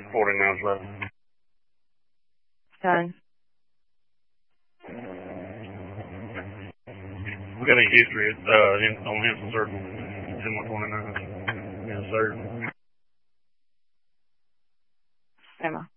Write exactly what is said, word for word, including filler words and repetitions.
forty-nine seven. Done. We got any history uh, in, on Hanson Circle, ten one twenty-nine. Yes, sir. Emma.